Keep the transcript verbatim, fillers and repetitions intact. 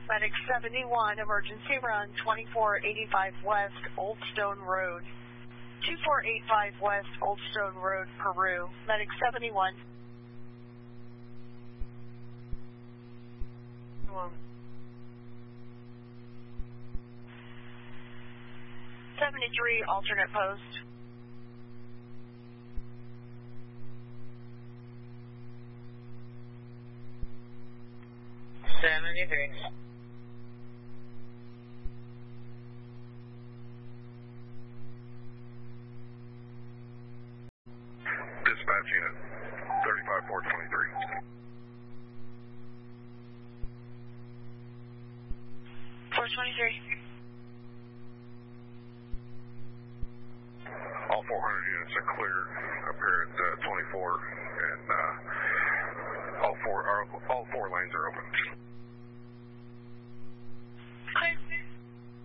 Medic seventy-one, emergency run twenty-four eighty-five West Old Stone Road. twenty-four eighty-five West Old Stone Road, Peru. Medic seventy-one. seventy-three, alternate post. seventy-three. Dispatch unit thirty-five four twenty-three. four twenty-three. All four hundred units are clear up here at uh, twenty-four, and uh, all four are, all four lanes are open.